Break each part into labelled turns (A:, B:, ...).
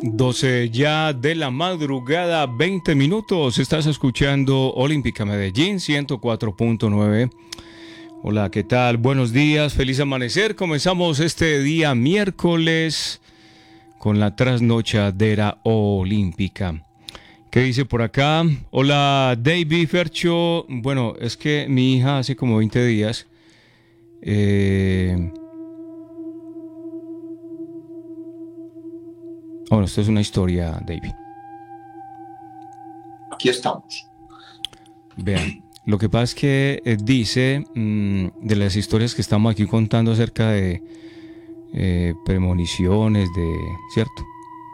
A: 12 ya de la madrugada, 20 minutos. Estás escuchando Olímpica Medellín 104.9. Hola, ¿qué tal? Buenos días, feliz amanecer. Comenzamos este día miércoles con la trasnochadera olímpica. ¿Qué dice por acá? Hola, David Fercho. Bueno, es que mi hija hace como 20 días... Bueno, esto es una historia, David.
B: Aquí estamos.
A: Vean, lo que pasa es que dice de las historias que estamos aquí contando acerca de premoniciones, ¿cierto?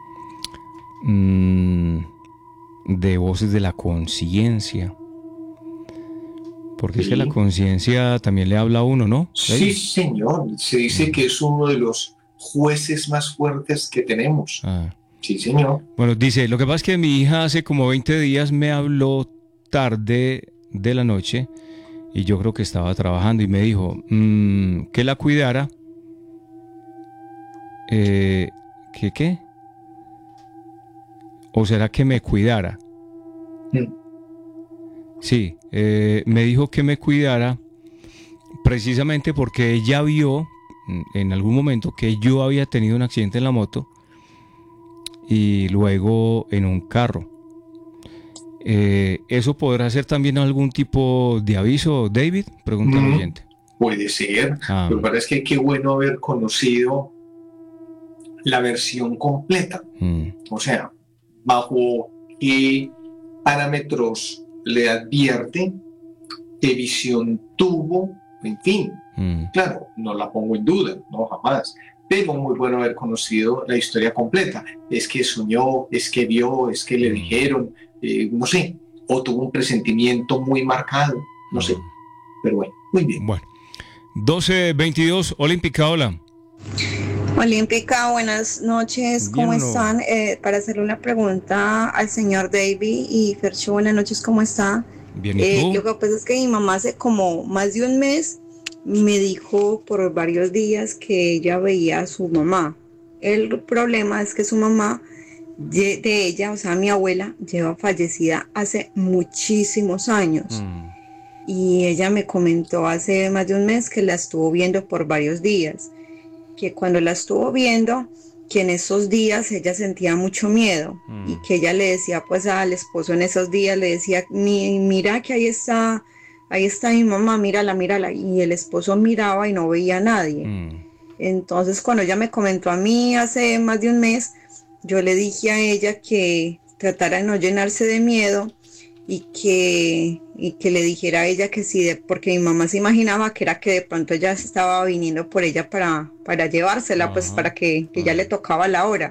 A: De voces de la conciencia. Porque es que la conciencia también le habla a uno, ¿no?
B: Sí, señor. Se dice que es uno de los jueces más fuertes que tenemos. Sí, señor.
A: Bueno, dice, lo que pasa es que mi hija hace como 20 días me habló tarde de la noche y yo creo que estaba trabajando y me dijo que la cuidara. ¿Qué? ¿O será que me cuidara? Sí, me dijo que me cuidara precisamente porque ella vio en algún momento que yo había tenido un accidente en la moto y luego en un carro. ¿Eso podrá ser también algún tipo de aviso, David? Pregunta el oyente.
B: Puede ser. Lo que pasa es que qué bueno haber conocido la versión completa. O sea, bajo qué parámetros le advierte, qué visión tuvo, en fin. Claro, no la pongo en duda, no, jamás. Pero muy bueno haber conocido la historia completa. Es que soñó, es que vio, es que le dijeron, no sé, o tuvo un presentimiento muy marcado, no sé. Pero bueno, muy bien.
A: Bueno, 12:22, Olímpica, hola.
C: Olímpica, buenas noches, ¿cómo están? Para hacerle una pregunta al señor David y Fercho, buenas noches, ¿cómo está?
A: Bien, ¿y tú?
C: Lo que pasa es que mi mamá hace como más de un mes me dijo por varios días que ella veía a su mamá. El problema es que su mamá, de ella, o sea, mi abuela, lleva fallecida hace muchísimos años. Y ella me comentó hace más de un mes que la estuvo viendo por varios días. Que cuando la estuvo viendo, que en esos días ella sentía mucho miedo y que ella le decía pues al esposo en esos días, le decía, mira que ahí está mi mamá, mírala, y el esposo miraba y no veía a nadie. Entonces cuando ella me comentó a mí hace más de un mes, yo le dije a ella que tratara de no llenarse de miedo y que le dijera a ella que sí, porque mi mamá se imaginaba que era que de pronto ella estaba viniendo por ella para llevársela, pues para que ya le tocaba la hora.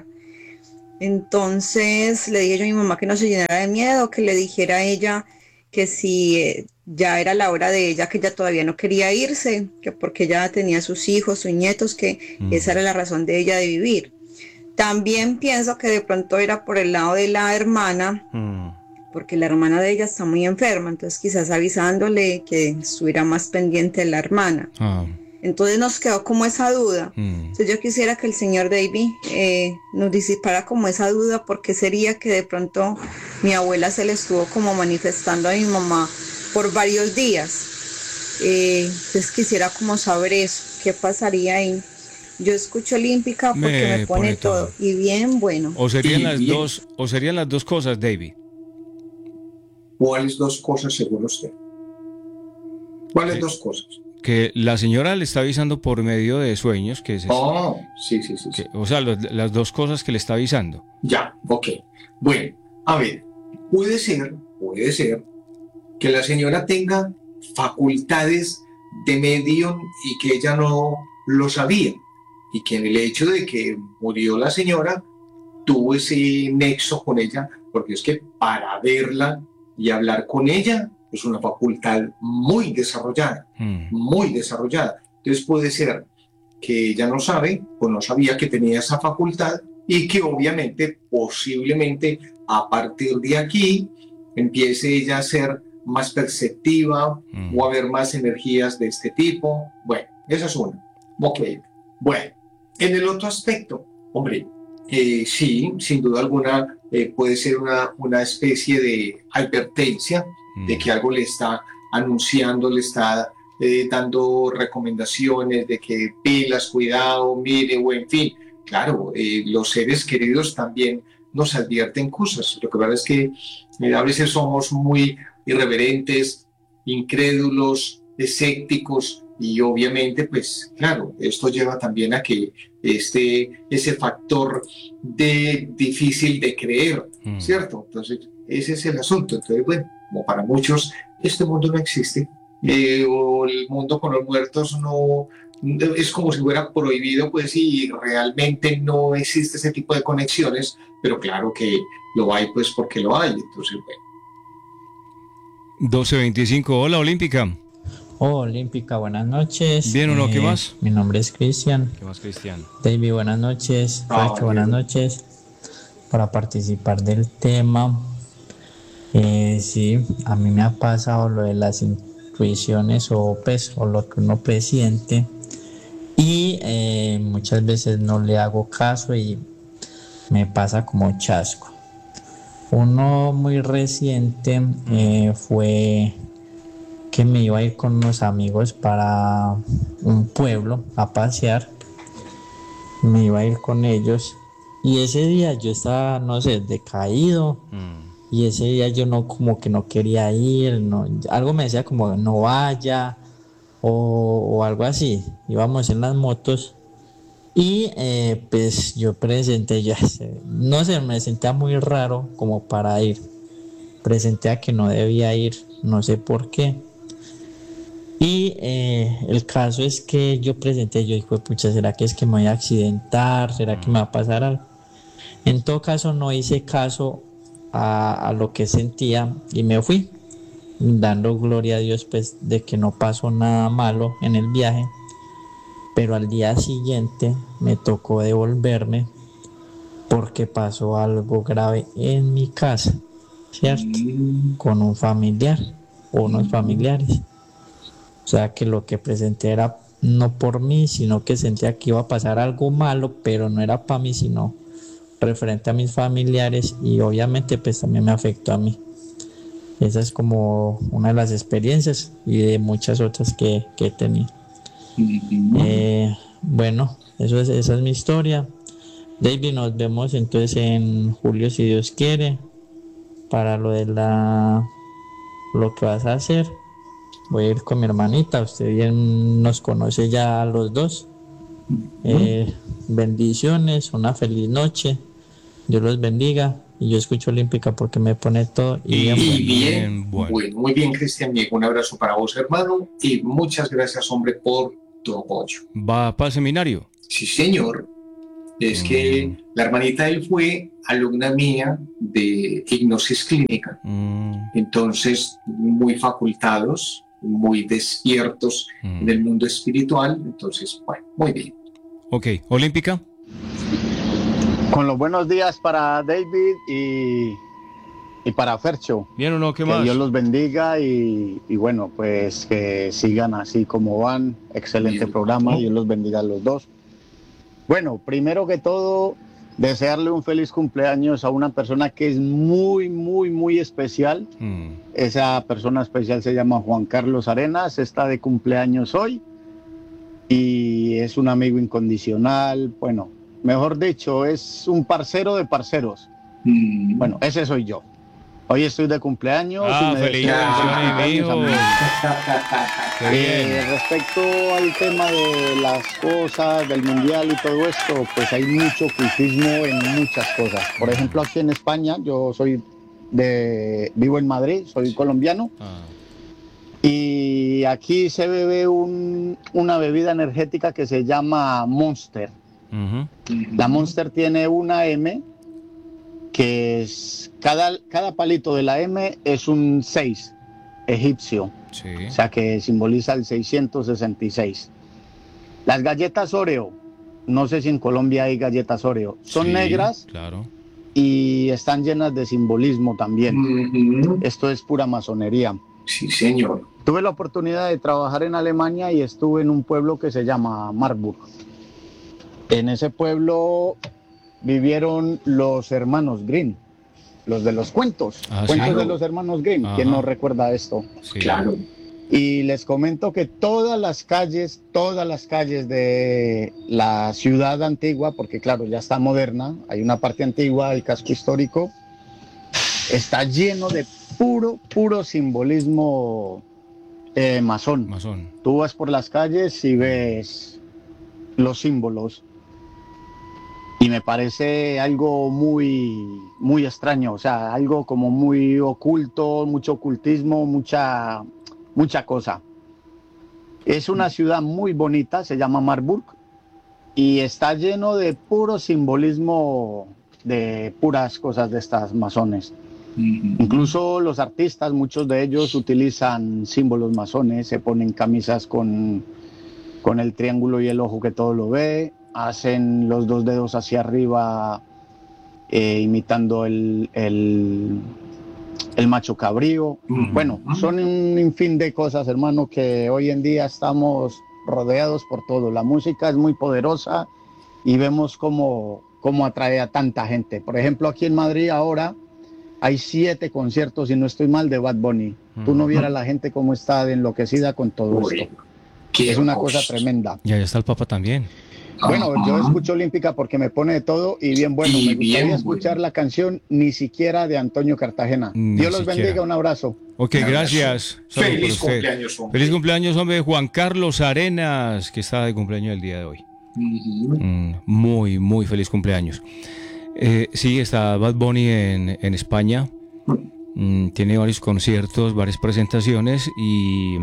C: Entonces le dije yo a mi mamá que no se llenara de miedo, que le dijera a ella que si ya era la hora de ella, que ella todavía no quería irse, que porque ella tenía sus hijos, sus nietos, que esa era la razón de ella de vivir. También pienso que de pronto era por el lado de la hermana, porque la hermana de ella está muy enferma, entonces quizás avisándole que estuviera más pendiente de la hermana. Entonces nos quedó como esa duda. Entonces yo quisiera que el señor David nos disipara como esa duda, porque sería que de pronto mi abuela se le estuvo como manifestando a mi mamá por varios días. Entonces quisiera como saber eso, qué pasaría ahí. Yo escucho Olímpica porque me pone todo. Y bien, bueno.
A: O serían las dos cosas, David.
B: ¿Cuáles dos cosas según usted? ¿Cuáles dos cosas?
A: Que la señora le está avisando por medio de sueños, que es eso.
B: Sí.
A: O sea, las dos cosas que le está avisando.
B: Ya, ok. Bueno, a ver, puede ser que la señora tenga facultades de medium y que ella no lo sabía, y que en el hecho de que murió la señora tuvo ese nexo con ella, porque es que para verla y hablar con ella es una facultad muy desarrollada, muy desarrollada. Entonces puede ser que ella no sabe o no sabía que tenía esa facultad y que obviamente, posiblemente, a partir de aquí empiece ella a ser más perceptiva o a ver más energías de este tipo. Bueno, esa es una. Ok. Bueno, en el otro aspecto, hombre, Sí, sin duda alguna puede ser una especie de advertencia de que algo le está anunciando, le está dando recomendaciones de que pilas, cuidado, mire, o en fin. Claro, los seres queridos también nos advierten cosas. Lo que pasa es que a veces somos muy irreverentes, incrédulos, escépticos y obviamente, pues claro, esto lleva también a que ese factor de difícil de creer, ¿cierto? Entonces, ese es el asunto. Entonces, bueno, como para muchos, este mundo no existe, o el mundo con los muertos no, es como si fuera prohibido, pues, y realmente no existe ese tipo de conexiones, pero claro que lo hay, pues, porque lo hay. Entonces, bueno.
A: 12:25, hola Olímpica.
D: Oh, Olímpica, buenas noches.
A: Bien o no, ¿qué más?
D: Mi nombre es Cristian.
A: ¿Qué más, Cristian?
D: David, buenas noches. Facho, buenas noches. Para participar del tema, sí, a mí me ha pasado lo de las intuiciones o lo que uno presiente y muchas veces no le hago caso y me pasa como chasco. Uno muy reciente fue que me iba a ir con unos amigos para un pueblo a pasear. Me iba a ir con ellos y ese día yo estaba, no sé, decaído. Y ese día yo no, como que no quería ir, no, algo me decía como no vaya o algo así. Íbamos en las motos y pues yo presenté, no sé, me sentía muy raro como para ir. Presenté a que no debía ir, no sé por qué. Y el caso es que yo presenté, yo dije, pucha, ¿será que es que me voy a accidentar? ¿Será que me va a pasar algo? En todo caso, no hice caso a lo que sentía y me fui, dando gloria a Dios pues de que no pasó nada malo en el viaje. Pero al día siguiente me tocó devolverme porque pasó algo grave en mi casa, ¿cierto? Con un familiar o unos familiares. O sea que lo que presenté era no por mí, sino que sentía que iba a pasar algo malo, pero no era para mí, sino referente a mis familiares y obviamente pues también me afectó a mí. Esa es como una de las experiencias y de muchas otras que he tenido. Bueno, esa es mi historia. David, nos vemos entonces en julio si Dios quiere para lo de lo que vas a hacer. Voy a ir con mi hermanita, usted bien nos conoce ya a los dos. Bendiciones, una feliz noche, Dios los bendiga. Y yo escucho Olímpica porque me pone todo
B: y bien, bueno. Muy bien, Cristian, un abrazo para vos, hermano, y muchas gracias, hombre, por tu apoyo.
A: ¿Va para el seminario?
B: Sí, señor. Es que la hermanita él fue alumna mía de hipnosis clínica. Entonces, muy facultados, muy despiertos en el mundo espiritual. Entonces, bueno, muy bien.
A: Ok, Olímpica.
E: Con los buenos días para David y para Fercho.
A: Bien o no, ¿qué
E: que
A: más?
E: Dios los bendiga y bueno, pues que sigan así como van. Excelente bien, programa, Dios los bendiga a los dos. Bueno, primero que todo, desearle un feliz cumpleaños a una persona que es muy, muy, muy especial. Esa persona especial se llama Juan Carlos Arenas, está de cumpleaños hoy y es un amigo incondicional, bueno, mejor dicho, es un parcero de parceros. Bueno, ese soy yo. Hoy estoy de cumpleaños.
A: Felicidades, amigo.
E: Respecto al tema de las cosas, del mundial y todo esto, pues hay mucho ocultismo en muchas cosas. Por ejemplo, aquí en España, yo vivo en Madrid, soy colombiano. Y aquí se bebe una bebida energética que se llama Monster. La Monster tiene una M, que es cada palito de la M es un 6 egipcio, sí. O sea que simboliza el 666. Las galletas Oreo, no sé si en Colombia hay galletas Oreo, son negras,
A: claro.
E: Y están llenas de simbolismo también. Esto es pura masonería.
B: Sí, señor.
E: Tuve la oportunidad de trabajar en Alemania y estuve en un pueblo que se llama Marburg. En ese pueblo vivieron los hermanos Grimm, los de los cuentos, cuentos
A: ¿sí?
E: de los hermanos Grimm.
A: Ajá.
E: ¿Quién no recuerda esto?
A: Sí.
B: Claro.
E: Y les comento que todas las calles de la ciudad antigua, porque claro, ya está moderna, hay una parte antigua, el casco histórico, está lleno de puro simbolismo masón.
A: Masón.
E: Tú vas por las calles y ves los símbolos y me parece algo muy extraño, o sea, algo como muy oculto, mucho ocultismo, mucha cosa. Es una ciudad muy bonita, se llama Marburg y está lleno de puro simbolismo, de puras cosas de estas masones. Incluso los artistas, muchos de ellos utilizan símbolos masones, se ponen camisas con el triángulo y el ojo que todo lo ve, hacen los 2 dedos hacia arriba imitando el macho cabrío. Bueno, son un sinfín de cosas, hermano, que hoy en día estamos rodeados por todo. La música es muy poderosa y vemos cómo atrae a tanta gente. Por ejemplo, aquí en Madrid ahora hay 7 conciertos, si no estoy mal, de Bad Bunny. Tú no vieras la gente cómo está de enloquecida con todo esto. Es una cosa tremenda.
A: Y allá está el Papa también.
E: Bueno, yo escucho Olímpica porque me pone de todo y bien bueno. Me gustaría escuchar la canción Ni siquiera de Antonio Cartagena. Dios los bendiga, un abrazo.
A: Ok, gracias.
B: Feliz cumpleaños, hombre.
A: Feliz cumpleaños, hombre, Juan Carlos Arenas, que está de cumpleaños el día de hoy. Muy feliz cumpleaños. Sí, está Bad Bunny en España. Tiene varios conciertos, varias presentaciones y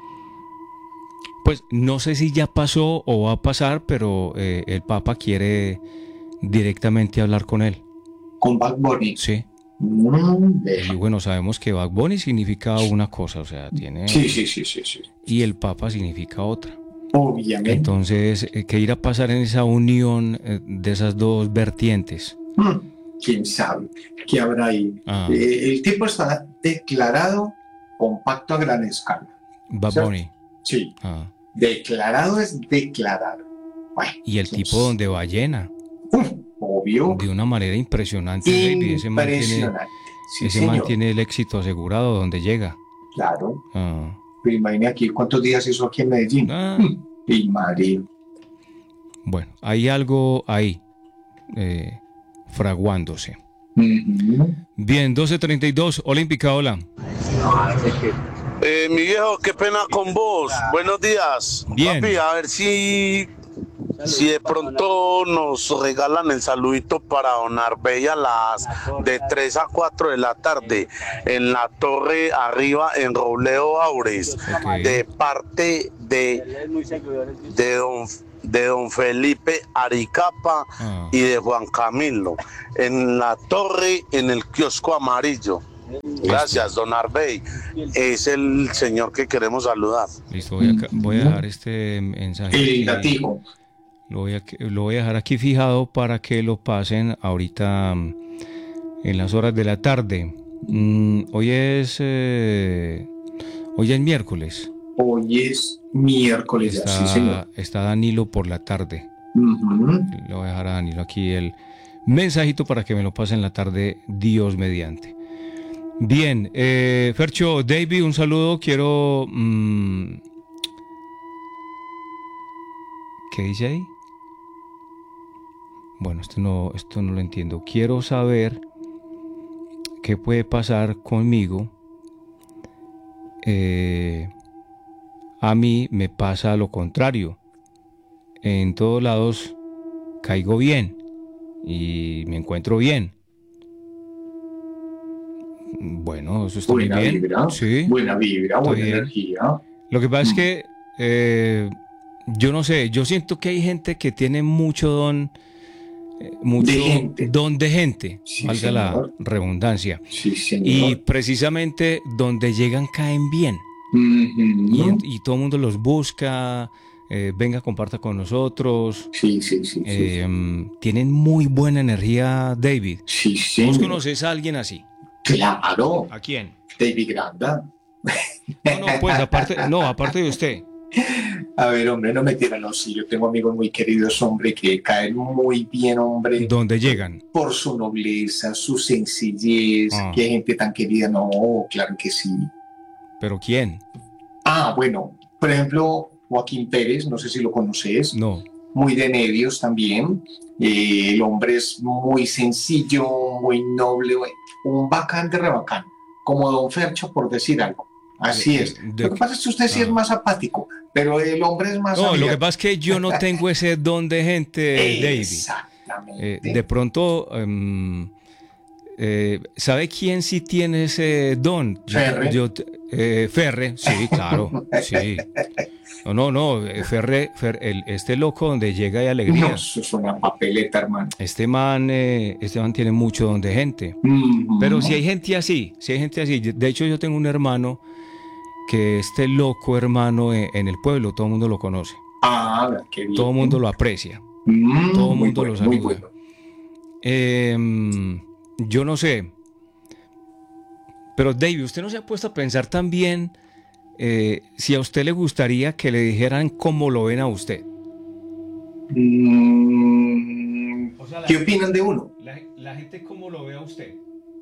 A: pues no sé si ya pasó o va a pasar, pero el Papa quiere directamente hablar con él.
B: Con Bad Bunny.
A: Sí. Y bueno, sabemos que Bad Bunny significa una cosa, o sea, tiene...
B: Sí.
A: Y el Papa significa otra.
B: Obviamente.
A: Entonces, ¿qué irá a pasar en esa unión de esas dos vertientes?
B: ¿Quién sabe qué habrá ahí? El tipo está declarado compacto a gran escala.
A: Bad Bunny.
B: Sí. Declarado es declarado. Bueno,
A: y el tipo donde va llena.
B: Obvio.
A: De una manera impresionante, David. Ese man tiene el éxito asegurado donde llega.
B: Claro. Pero imagine aquí cuántos días hizo aquí en Medellín. Y María.
A: Bueno, hay algo ahí fraguándose. Bien, 12:32, Olímpica, hola.
F: Mi viejo, qué pena con vos. Buenos días.
A: Bien.
F: Papi, a ver si de pronto nos regalan el saludito para don Arbey a las de 3 a 4 de la tarde en la torre arriba en Robledo Aures, de parte de don Felipe Aricapa y de Juan Camilo, en la torre en el kiosco amarillo. Gracias, don Arbey. Es el señor que queremos saludar.
A: Listo, voy a dejar este mensaje.
B: El gatijo.
A: Lo voy a dejar aquí fijado para que lo pasen ahorita en las horas de la tarde. Hoy es miércoles.
B: Hoy es miércoles, sí, señor.
A: Está Danilo por la tarde. Le voy a dejar a Danilo aquí el mensajito para que me lo pase en la tarde, Dios mediante. Bien, Fercho, David, un saludo. Quiero... ¿qué dice ahí? Bueno, esto no lo entiendo. Quiero saber qué puede pasar conmigo. A mí me pasa lo contrario. En todos lados caigo bien y me encuentro bien. Bueno, eso está
B: buena
A: muy bien.
B: Vibra,
A: sí,
B: buena vibra, buena
A: bien.
B: Energía.
A: Lo que pasa es que yo no sé, yo siento que hay gente que tiene mucho don de gente,
B: sí,
A: valga
B: señor.
A: la redundancia.
B: Sí, señor.
A: Y precisamente donde llegan caen bien. Y todo el mundo los busca, venga, comparta con nosotros.
B: Sí.
A: Tienen muy buena energía, David.
B: Sí, señor.
A: ¿Vos conoces a alguien así?
B: Claro.
A: ¿A quién?
B: David Granda.
A: No, pues aparte de usted.
B: A ver, hombre, no me tiran los sí. Yo tengo amigos muy queridos, hombre, que caen muy bien, hombre.
A: ¿Dónde llegan?
B: Por su nobleza, su sencillez. Qué gente tan querida. No, claro que sí.
A: ¿Pero quién?
B: Bueno, por ejemplo, Joaquín Pérez, no sé si lo conoces.
A: No.
B: Muy de medios también. El hombre es muy sencillo, muy noble, un bacán de rebacán, como Don Fercho, por decir algo. Así es. Lo que pasa es que usted sí es más apático, pero el hombre es más
A: No,
B: abierto.
A: lo que pasa es que yo no tengo ese don de gente, David.
B: Exactamente.
A: De pronto, ¿sabe quién sí tiene ese don?
B: Ferre.
A: Ferre, sí, claro, sí. No, Ferre, este loco donde llega hay alegría.
B: No, eso es una papeleta, hermano.
A: Este man tiene mucho don de gente. Pero si hay gente así, de hecho yo tengo un hermano que este loco hermano en el pueblo, todo el mundo lo conoce.
B: Qué bien.
A: Todo el mundo lo aprecia. Todo el mundo lo saluda. Yo no sé. Pero David, ¿usted no se ha puesto a pensar también si a usted le gustaría que le dijeran cómo lo ven a usted?
B: ¿Qué opinan de uno?
A: La gente cómo lo ve a usted.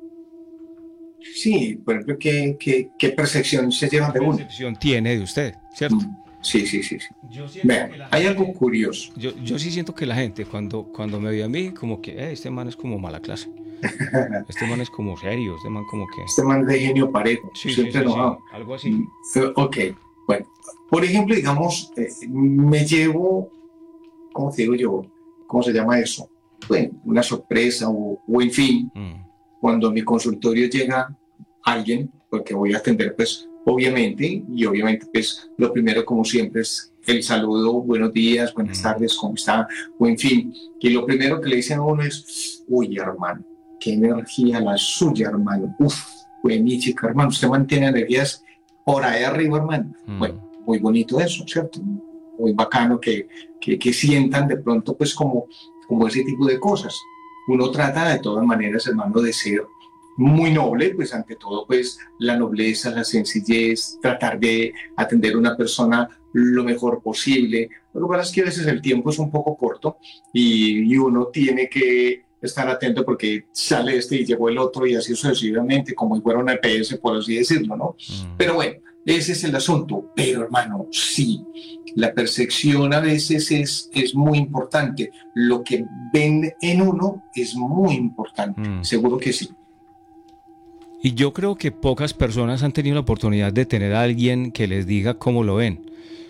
B: Sí, por ejemplo, ¿qué percepción se llevan de uno? ¿Qué
A: percepción tiene de usted, cierto?
B: Sí. Vean, hay algo curioso.
A: Yo sí siento que la gente cuando me ve a mí, como que este man es como mala clase. Este man es como serio, este man como que...
B: Este man de genio parejo, siempre enojado.
A: Sí, algo así.
B: Ok, bueno. Por ejemplo, digamos, me llevo, ¿cómo te digo yo? ¿Cómo se llama eso? Bueno, una sorpresa o en fin, cuando a mi consultorio llega alguien, porque voy a atender, pues, obviamente, pues, lo primero, como siempre, es el saludo, buenos días, buenas tardes, ¿cómo está? O en fin, y lo primero que le dicen a uno es, uy, hermano, qué energía la suya, hermano. Buenísima, hermano, usted mantiene energías por ahí arriba, hermano. Bueno, muy bonito eso, ¿cierto? Muy bacano que sientan de pronto, pues, como ese tipo de cosas. Uno trata de todas maneras, hermano, de ser muy noble, pues ante todo, pues la nobleza, la sencillez, tratar de atender a una persona lo mejor posible. Lo que pasa es que a veces el tiempo es un poco corto y uno tiene que estar atento porque sale este y llegó el otro y así sucesivamente, como si fuera una EPS, por así decirlo, ¿no? Pero bueno, ese es el asunto. Pero hermano, sí, la percepción a veces es muy importante. Lo que ven en uno es muy importante, seguro que sí.
A: Y yo creo que pocas personas han tenido la oportunidad de tener a alguien que les diga cómo lo ven.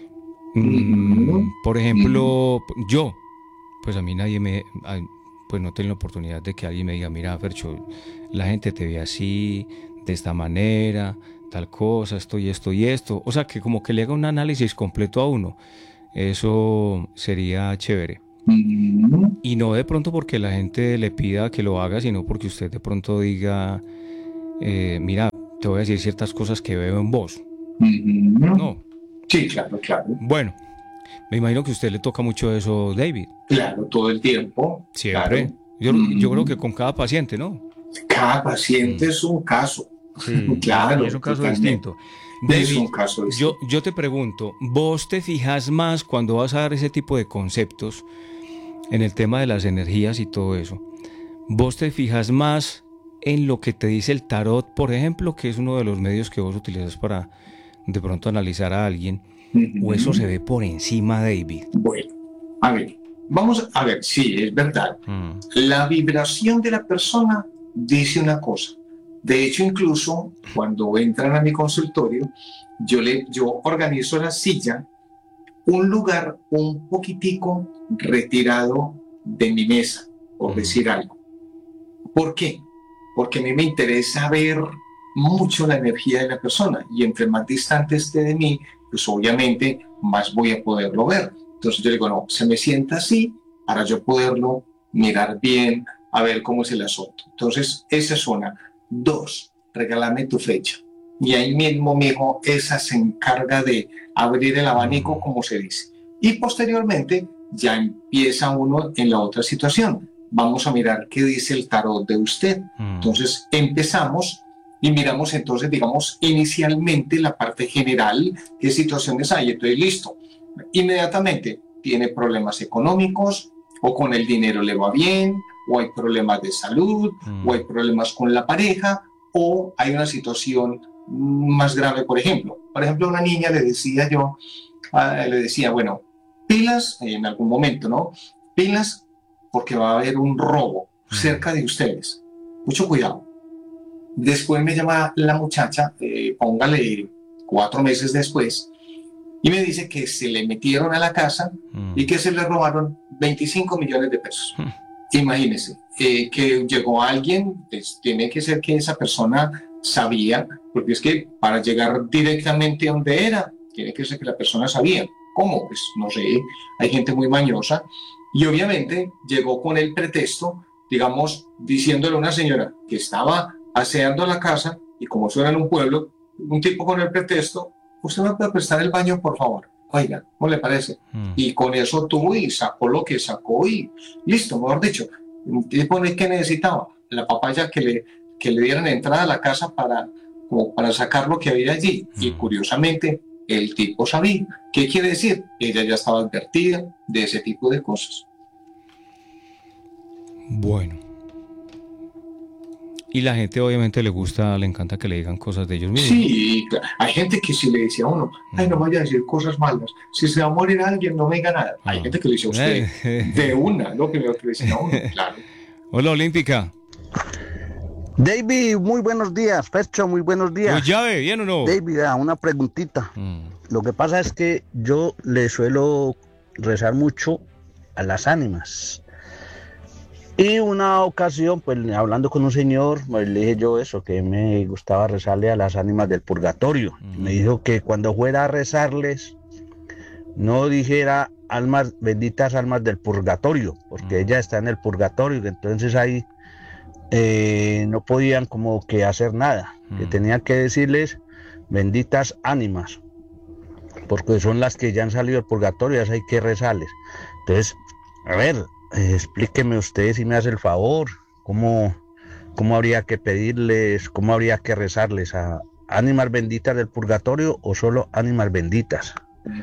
A: Por ejemplo, yo, pues a mí pues no tengo la oportunidad de que alguien me diga, mira, Fercho, la gente te ve así, de esta manera, tal cosa, esto y esto y esto. O sea, que como que le haga un análisis completo a uno. Eso sería chévere. Y no de pronto porque la gente le pida que lo haga, sino porque usted de pronto diga, mira, te voy a decir ciertas cosas que veo en vos. No.
B: Sí, claro.
A: Bueno, me imagino que a usted le toca mucho eso, David.
B: Claro, todo el tiempo.
A: Siempre. Claro. Yo creo que con cada paciente, ¿no?
B: Cada paciente es un caso.
A: Sí,
B: claro.
A: Es un caso distinto. David,
B: es un caso distinto.
A: Yo te pregunto, ¿vos te fijas más cuando vas a dar ese tipo de conceptos en el tema de las energías y todo eso? ¿Vos te fijas más en lo que te dice el tarot, por ejemplo, que es uno de los medios que vos utilizas para de pronto analizar a alguien, o eso se ve por encima, David?
B: Bueno, a ver, vamos a ver, sí, es verdad. La vibración de la persona dice una cosa. De hecho, incluso cuando entran a mi consultorio, yo organizo la silla, un lugar un poquitico retirado de mi mesa, por decir algo. ¿Por qué? Porque a mí me interesa ver mucho la energía de la persona y entre más distante esté de mí, pues obviamente más voy a poderlo ver. Entonces yo digo, no, se me sienta así para yo poderlo mirar bien, a ver cómo es el asunto. Entonces esa es una. 2, regálame tu fecha. Y ahí mismo, mijo, esa se encarga de abrir el abanico, como se dice. Y posteriormente ya empieza uno en la otra situación. Vamos a mirar qué dice el tarot de usted. Entonces empezamos y miramos entonces, digamos, inicialmente la parte general, qué situaciones hay. Entonces, listo. Inmediatamente tiene problemas económicos, o con el dinero le va bien, o hay problemas de salud, o hay problemas con la pareja, o hay una situación más grave, por ejemplo. Por ejemplo, a una niña le decía, bueno, pilas en algún momento, ¿no? Pilas porque va a haber un robo cerca de ustedes. Mucho cuidado. Después me llama la muchacha, póngale 4 meses después, y me dice que se le metieron a la casa y que se le robaron 25 millones de pesos. Imagínense, que llegó alguien, pues, tiene que ser que esa persona sabía, porque es que para llegar directamente a donde era, tiene que ser que la persona sabía. ¿Cómo? Pues no sé, hay gente muy mañosa, y obviamente llegó con el pretexto, digamos, diciéndole a una señora que estaba aseando la casa, y como eso era en un pueblo, un tipo con el pretexto: ¿usted me puede prestar el baño, por favor? Oiga, ¿cómo le parece? Y con eso tuvo y sacó lo que sacó y listo, mejor dicho. Un tipo que necesitaba la papaya que le dieran entrada a la casa como para sacar lo que había allí. Y curiosamente, el tipo sabía. ¿Qué quiere decir? Ella ya estaba advertida de ese tipo de cosas.
A: Bueno. Y la gente obviamente le encanta que le digan cosas de ellos mismos.
B: Sí, hay gente que si le decía a uno, ay, no vaya a decir cosas malas, si se va a morir alguien, no me diga nada. Hay gente que le dice a usted de una, lo primero que le decía a uno, claro.
A: Hola, Olímpica.
G: David, muy buenos días. Fercho, muy buenos días.
A: Pues llave, ¿bien o no?
G: David, una preguntita. Lo que pasa es que yo le suelo rezar mucho a las ánimas. Y una ocasión, pues hablando con un señor, pues, le dije yo eso, que me gustaba rezarle a las ánimas del purgatorio. Me dijo que cuando fuera a rezarles, no dijera almas, benditas almas del purgatorio, porque ella está en el purgatorio, entonces ahí no podían como que hacer nada, que tenían que decirles benditas ánimas, porque son las que ya han salido del purgatorio, esas hay que rezarles. Entonces, a ver, explíqueme usted si me hace el favor, cómo habría que pedirles, cómo habría que rezarles a ánimas benditas del purgatorio o solo ánimas benditas.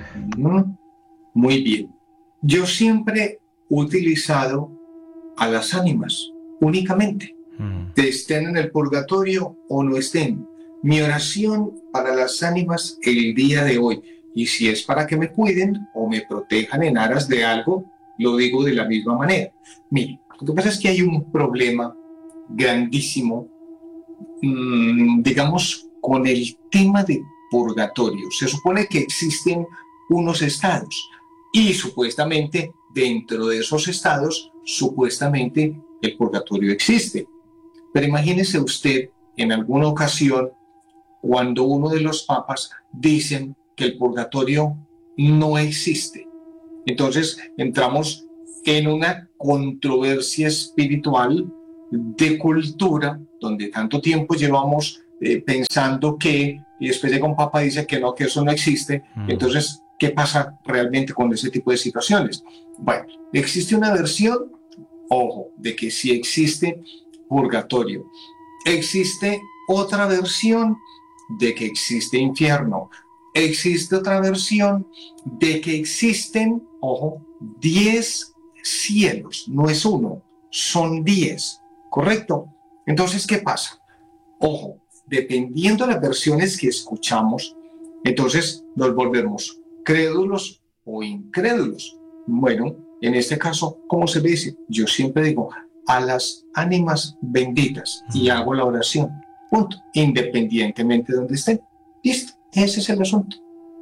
B: Muy bien. Yo siempre he utilizado a las ánimas únicamente, estén en el purgatorio o no estén. Mi oración para las ánimas el día de hoy, y si es para que me cuiden o me protejan en aras de algo, lo digo de la misma manera. Mire, lo que pasa es que hay un problema grandísimo, digamos, con el tema de purgatorio. Se supone que existen unos estados y supuestamente dentro de esos estados, supuestamente el purgatorio existe. Pero imagínese usted en alguna ocasión cuando uno de los papas dicen que el purgatorio no existe. Entonces entramos en una controversia espiritual de cultura, donde tanto tiempo llevamos pensando que, y después llega un papa y dice que no, que eso no existe. Entonces, ¿qué pasa realmente con ese tipo de situaciones? Bueno, existe una versión, ojo, de que sí existe purgatorio. Existe otra versión de que existe infierno. Existe otra versión de que existen, ojo, 10 cielos, no es uno, son 10, ¿correcto? Entonces, ¿qué pasa? Ojo, dependiendo de las versiones que escuchamos, entonces nos volvemos crédulos o incrédulos. Bueno, en este caso, ¿cómo se dice? Yo siempre digo a las ánimas benditas y hago la oración, punto, independientemente de donde estén. Listo. Ese es el asunto.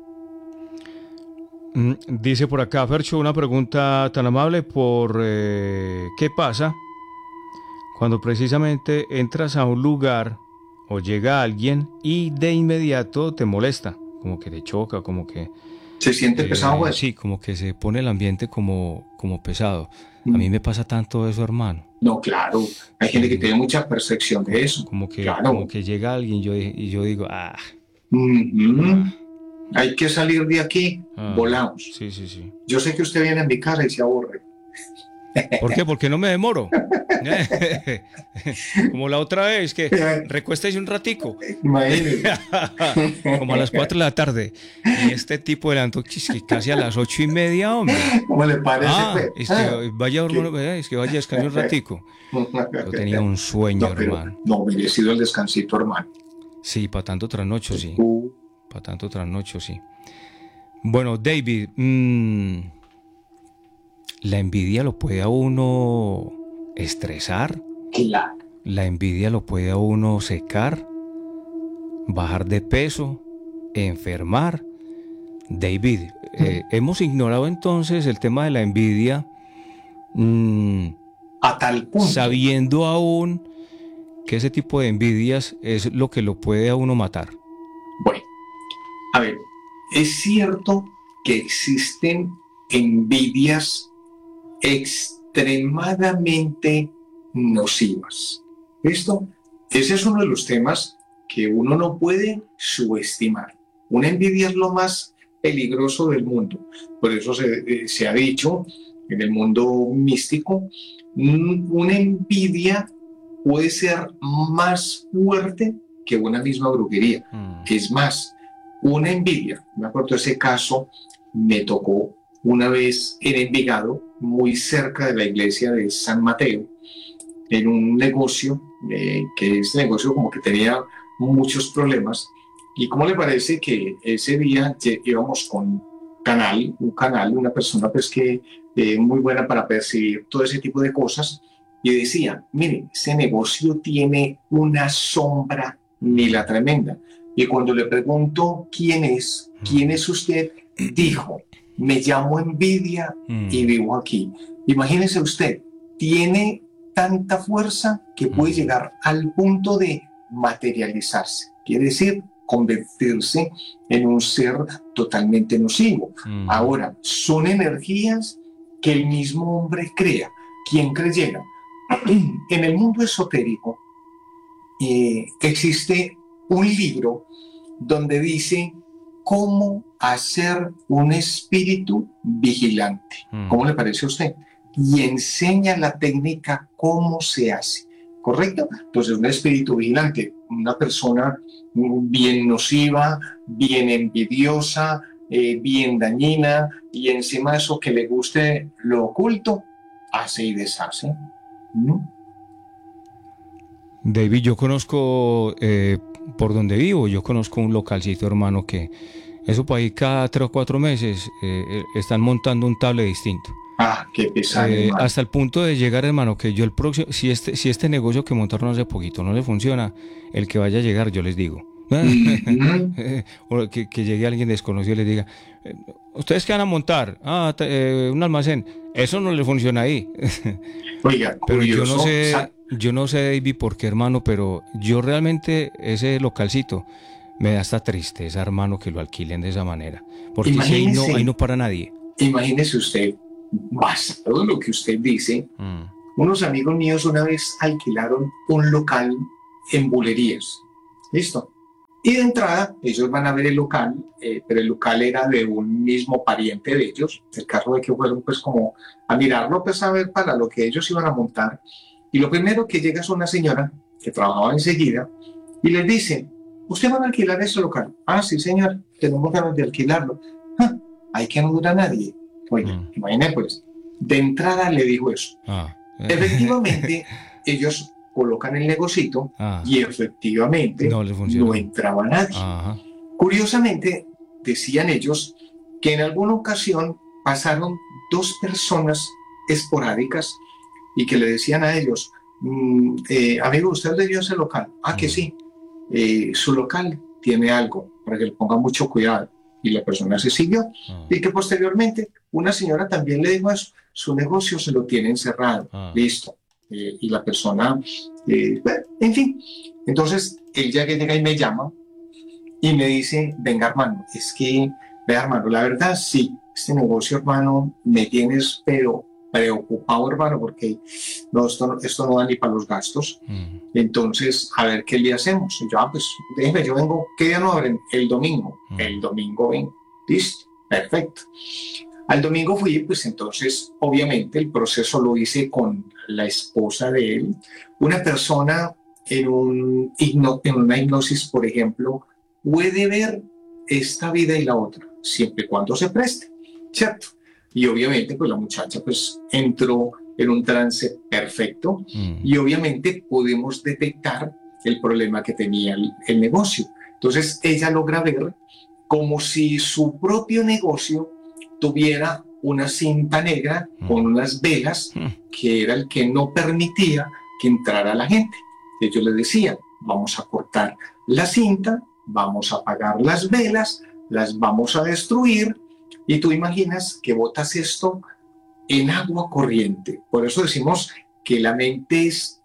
A: Dice por acá, Fercho, una pregunta tan amable por ¿qué pasa cuando precisamente entras a un lugar o llega alguien y de inmediato te molesta? Como que te choca, como que...
B: ¿Se siente pesado, güey?
A: Sí, como que se pone el ambiente como pesado. A mí me pasa tanto eso, hermano.
B: No, claro. Hay gente que tiene mucha percepción de eso.
A: Como que,
B: claro.
A: Como que llega alguien y yo digo,
B: hay que salir de aquí, volamos.
A: Sí.
B: Yo sé que usted viene a mi casa y se aburre.
A: ¿Por qué? Porque no me demoro. Como la otra vez, que recuéstese un ratico.
B: Imagínese.
A: Como a las 4 de la tarde. Y este tipo de casi a las 8:30, hombre.
B: ¿Cómo le parece?
A: Es que vaya, es que vaya a descansar un ratico. Yo tenía un sueño, hermano.
B: No, merecido el descansito, hermano.
A: Sí, para tanto trasnocho, sí. Para tanto trasnocho, sí. Bueno, David, ¿la envidia lo puede a uno estresar?
B: Claro.
A: ¿La envidia lo puede a uno secar? ¿Bajar de peso? ¿Enfermar? David, hemos ignorado entonces el tema de la envidia,
B: a tal punto,
A: sabiendo aún que ese tipo de envidias es lo que lo puede a uno matar.
B: Bueno, a ver, es cierto que existen envidias extremadamente nocivas. ¿Listo? Ese es uno de los temas que uno no puede subestimar. Una envidia es lo más peligroso del mundo. Por eso se ha dicho en el mundo místico, una envidia puede ser más fuerte que una misma brujería. Es más, una envidia, me acuerdo de ese caso, me tocó una vez en Envigado, muy cerca de la iglesia de San Mateo, en un negocio, que ese negocio como que tenía muchos problemas. ¿Y cómo le parece que ese día íbamos con un canal, una persona pues que muy buena para percibir todo ese tipo de cosas, y decía, miren, ese negocio tiene una sombra ni la tremenda. Y cuando le pregunto quién es usted, dijo, me llamo envidia y vivo aquí. Imagínese usted, tiene tanta fuerza que puede llegar al punto de materializarse. Quiere decir, convertirse en un ser totalmente nocivo. Ahora, son energías que el mismo hombre crea. ¿Quién creyera? En el mundo esotérico existe un libro donde dice cómo hacer un espíritu vigilante. ¿Cómo le parece a usted? Y enseña la técnica cómo se hace. ¿Correcto? Entonces, un espíritu vigilante, una persona bien nociva, bien envidiosa, bien dañina, y encima de eso que le guste lo oculto, hace y deshace. ¿No?
A: David, yo conozco, por donde vivo, yo conozco un localcito, hermano, que eso por ahí cada 3 o 4 meses están montando un tablet distinto.
B: Ah, qué pesado,
A: hasta el punto de llegar, hermano, que yo el próximo, si este negocio que montaron hace poquito no le funciona, el que vaya a llegar, yo les digo. O que llegue alguien desconocido y les diga, ¿ustedes qué van a montar? Un almacén. Eso no le funciona ahí.
B: Oiga,
A: pero
B: curioso,
A: yo no sé, David, por qué, hermano, pero yo realmente ese localcito me da hasta tristeza, hermano, que lo alquilen de esa manera. Porque si ahí no para nadie.
B: Imagínese usted, basado en lo que usted dice, unos amigos míos una vez alquilaron un local en Bulerías. ¿Listo? Y de entrada, ellos van a ver el local, pero el local era de un mismo pariente de ellos. El caso de que fueron pues como a mirarlo, pues a ver para lo que ellos iban a montar. Y lo primero que llega es una señora que trabajaba enseguida y les dice, ¿usted va a alquilar ese local? Ah, sí, señor, tenemos ganas de alquilarlo. Ahí que no dura nadie. Oye, imagínate pues, de entrada le dijo eso. Efectivamente, ellos colocan el negocito y efectivamente no entraba nadie. Curiosamente, decían ellos que en alguna ocasión pasaron 2 personas esporádicas y que le decían a ellos, amigo, ¿usted le dio ese local? Ah, que sí. Su local tiene algo para que le ponga mucho cuidado. Y la persona se siguió. Y que posteriormente una señora también le dijo eso, su negocio se lo tiene encerrado. Listo. Y la persona, bueno, en fin. Entonces, él ya que llega y me llama y me dice, venga, hermano, es que, vea, hermano, la verdad, sí, este negocio, hermano, me tienes, pero preocupado, hermano, porque no, esto no da ni para los gastos. Entonces, a ver qué le hacemos. Y yo, pues, déjeme, yo vengo, ¿qué día no abren? El domingo. El domingo ven. Listo, perfecto. Al domingo fui, pues entonces, obviamente, el proceso lo hice con la esposa de él. Una persona en una hipnosis, por ejemplo, puede ver esta vida y la otra, siempre y cuando se preste, ¿cierto? Y obviamente, pues la muchacha pues entró en un trance perfecto y obviamente pudimos detectar el problema que tenía el negocio. Entonces ella logra ver como si su propio negocio tuviera una cinta negra con unas velas que era el que no permitía que entrara la gente. Ellos le decían, vamos a cortar la cinta, vamos a apagar las velas, las vamos a destruir, y tú imaginas que botas esto en agua corriente. Por eso decimos que la mente es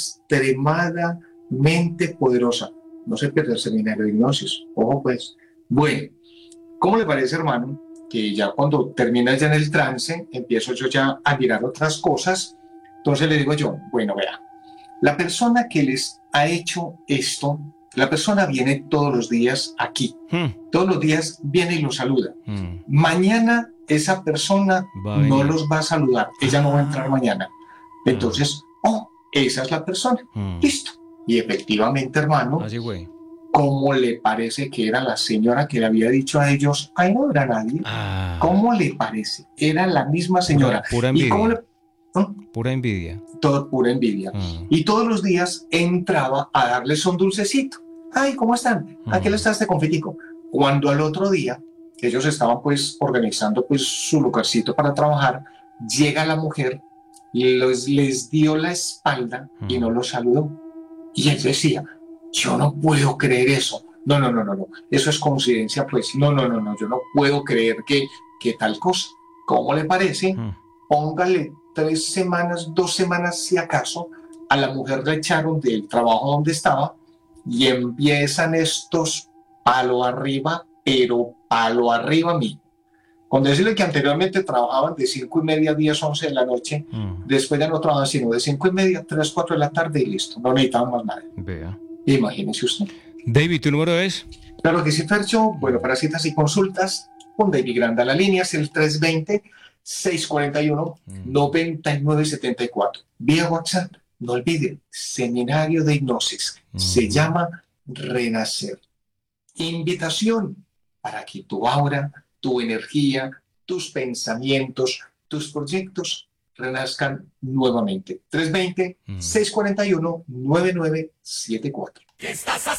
B: extremadamente poderosa. No se pierde el seminario de hipnosis. Ojo pues. Bueno, ¿cómo le parece, hermano? Que ya cuando termina ya en el trance, empiezo yo ya a mirar otras cosas. Entonces le digo yo, bueno, vea, la persona que les ha hecho esto, la persona viene todos los días aquí. Todos los días viene y los saluda. Mañana esa persona no los va a saludar. Ella no va a entrar mañana. Entonces, esa es la persona. Listo. Y efectivamente, hermano,
A: así fue.
B: ¿Cómo le parece que era la señora que le había dicho a ellos, ay, no era nadie? ¿Cómo le parece? Era la misma señora.
A: Pura envidia.
B: ¿Y cómo le...
A: Pura envidia.
B: Todo pura envidia. Y todos los días entraba a darles un dulcecito. Ay, ¿cómo están? Aquí les está este confitico. Cuando al otro día, ellos estaban pues organizando pues su lugarcito para trabajar, llega la mujer, les dio la espalda y no los saludó. Y él decía, yo no puedo creer eso. No. Eso es coincidencia, pues. No. Yo no puedo creer que tal cosa. ¿Cómo le parece? Póngale 3 semanas, 2 semanas, si acaso, a la mujer la echaron del trabajo donde estaba y empiezan estos palo arriba, pero palo arriba mismo. Con decirle que anteriormente trabajaban de 5:30 a 10, 11 de la noche, después ya no trabajaban sino de 5:30, 3, 4 de la tarde y listo. No necesitaban más nada.
A: Vea.
B: Imagínese usted.
A: David, ¿tu número es?
B: Claro que sí, Fercho. Bueno, para citas y consultas, con David Granda. La línea es el 320-641-9974. Vía WhatsApp. No olviden, seminario de hipnosis. Se llama Renacer. Invitación para que tu aura, tu energía, tus pensamientos, tus proyectos renazcan nuevamente. 320-641-9974.